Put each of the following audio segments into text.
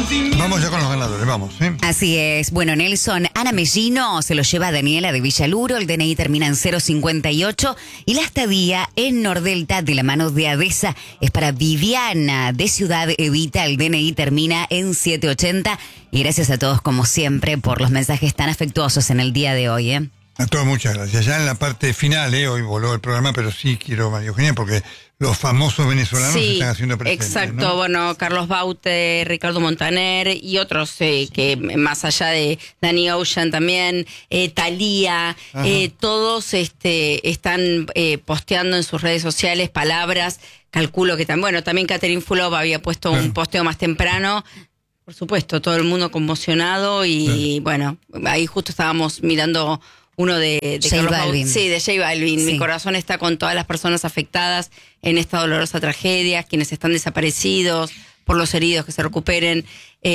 Vamos ya con los ganadores, vamos. ¿Sí? Así es. Bueno, Nelson, Ana Mellino se lo lleva a Daniela de Villaluro, el DNI termina en 058 y la estadía en Nordelta de la mano de Adesa es para Viviana de Ciudad Evita, el DNI termina en 780 y gracias a todos como siempre por los mensajes tan afectuosos en el día de hoy. A todos muchas gracias. Ya en la parte final, hoy voló el programa, pero sí quiero, María Eugenia, porque los famosos venezolanos se están haciendo presentes. Exacto, ¿no? Bueno, Carlos Baute, Ricardo Montaner y otros que más allá de Danny Ocean también, Thalía, todos están posteando en sus redes sociales palabras. Calculo que también Catherine Fulop había puesto un posteo más temprano. Por supuesto, todo el mundo conmocionado y bueno, ahí justo estábamos mirando uno de J Balvin. Sí, de J Balvin. Sí. Mi corazón está con todas las personas afectadas en esta dolorosa tragedia, quienes están desaparecidos, por los heridos que se recuperen.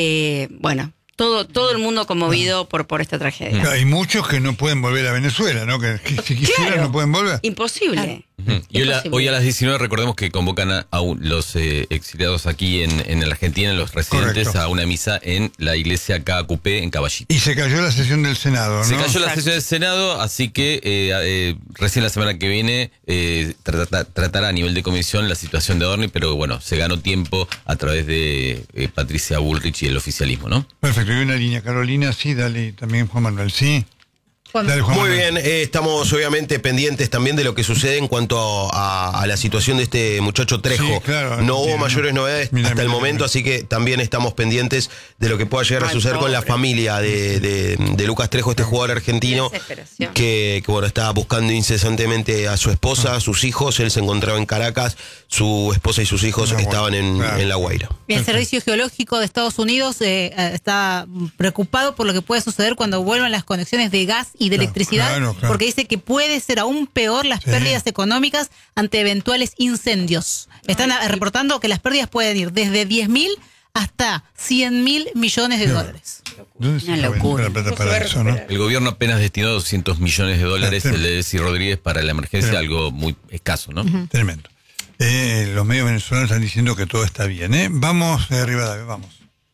Todo el mundo conmovido por esta tragedia. Hay muchos que no pueden volver a Venezuela, ¿no? Que si quisieran no pueden volver. Imposible. Y hoy a las 19 recordemos que convocan a los exiliados aquí en Argentina, los residentes, Correcto. a una misa en la iglesia KQP en Caballito. Y se cayó la sesión del Senado, ¿no? Se cayó la sesión del Senado, así que recién la semana que viene tratará a nivel de comisión la situación de Adorni, pero bueno, se ganó tiempo a través de Patricia Bullrich y el oficialismo, ¿no? Perfecto, y una línea, Carolina, sí, dale, también Juan Manuel, sí. Dale, Juan Muy Manuel. bien, estamos obviamente pendientes también de lo que sucede en cuanto a la situación de este muchacho Trejo. Sí, claro, no hubo entiendo. mayores novedades Mira, hasta el momento, así que también estamos pendientes de lo que pueda llegar a suceder con la familia de Lucas Trejo, este jugador argentino Qué desesperación. que bueno, está buscando incesantemente a su esposa, a sus hijos. Él se encontraba en Caracas, su esposa y sus hijos estaban en La Guaira. El Servicio Geológico de Estados Unidos está preocupado por lo que puede suceder cuando vuelvan las conexiones de gas y de electricidad, claro. porque dice que puede ser aún peor las pérdidas económicas ante eventuales incendios. Están reportando que las pérdidas pueden ir desde 10.000 hasta 100.000 millones de dólares. ¿Dónde se Una fue locura. la plata para eso, no? El gobierno apenas destinó $200 millones, el de Desi Rodríguez para la emergencia, Sí. algo muy escaso, ¿no? Tremendo. Los medios venezolanos están diciendo que todo está bien, ¿eh? Vamos, Rivadavia, vamos.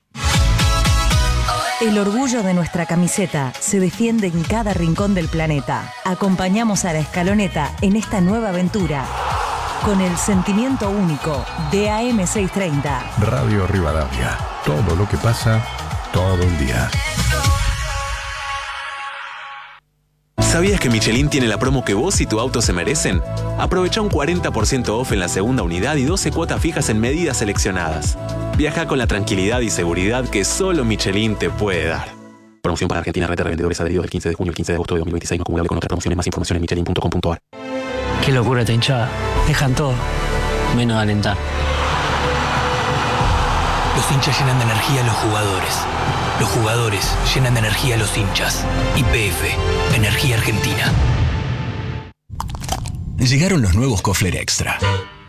El orgullo de nuestra camiseta se defiende en cada rincón del planeta. Acompañamos a la Escaloneta en esta nueva aventura con el sentimiento único de AM630. Radio Rivadavia. Todo lo que pasa, todo el día. ¿Sabías que Michelin tiene la promo que vos y tu auto se merecen? Aprovecha un 40% off en la segunda unidad y 12 cuotas fijas en medidas seleccionadas. Viaja con la tranquilidad y seguridad que solo Michelin te puede dar. Promoción para Argentina, red de revendedores adheridos del 15 de junio al 15 de agosto de 2026, no acumulable con otras promociones. Más información en michelin.com.ar. Qué locura esta hinchada. Dejan todo, menos alentar. Los hinchas llenan de energía a los jugadores. Los jugadores llenan de energía a los hinchas. YPF, Energía Argentina. Llegaron los nuevos Kofler Extra.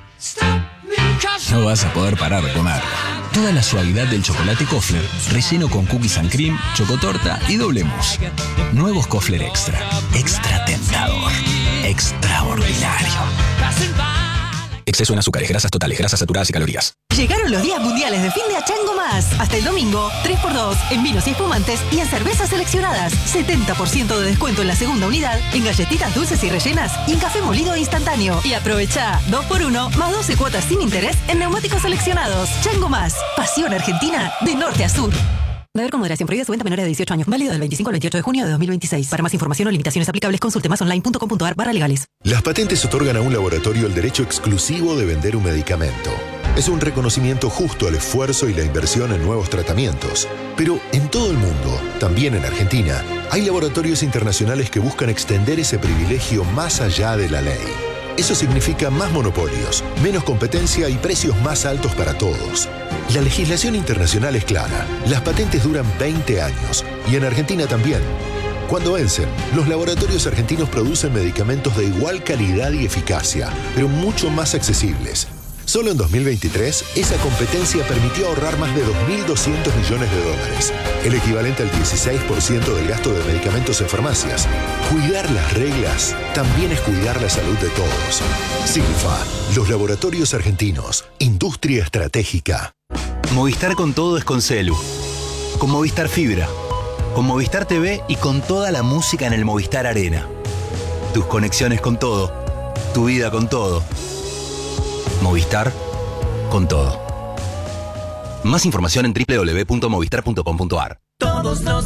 No vas a poder parar de comer. Toda la suavidad del chocolate Kofler, relleno con cookies and cream, chocotorta y doble mousse. Nuevos Kofler Extra. Extra tentador. Extraordinario. Exceso en azúcares, grasas totales, grasas saturadas y calorías. Llegaron los días mundiales de fin de Achango Más. Hasta el domingo, 3x2 en vinos y espumantes y en cervezas seleccionadas. 70% de descuento en la segunda unidad, en galletitas dulces y rellenas y en café molido instantáneo. Y aprovecha 2x1 más 12 cuotas sin interés en neumáticos seleccionados. Chango Más. Pasión argentina de norte a sur. Beber con moderación. Prohibida su venta a menores de 18 años. Válido del 25 al 28 de junio de 2026. Para más información o limitaciones aplicables, consulte masonline.com.ar/legales. Las patentes otorgan a un laboratorio el derecho exclusivo de vender un medicamento. Es un reconocimiento justo al esfuerzo y la inversión en nuevos tratamientos. Pero en todo el mundo, también en Argentina, hay laboratorios internacionales que buscan extender ese privilegio más allá de la ley. Eso significa más monopolios, menos competencia y precios más altos para todos. La legislación internacional es clara. Las patentes duran 20 años y en Argentina también. Cuando vencen, los laboratorios argentinos producen medicamentos de igual calidad y eficacia, pero mucho más accesibles. Solo en 2023, esa competencia permitió ahorrar más de $2.200 millones, el equivalente al 16% del gasto de medicamentos en farmacias. Cuidar las reglas también es cuidar la salud de todos. Silfa, los laboratorios argentinos, industria estratégica. Movistar con todo es con Celu. Con Movistar Fibra. Con Movistar TV y con toda la música en el Movistar Arena. Tus conexiones con todo. Tu vida con todo. Movistar con todo. Más información en www.movistar.com.ar. Todos los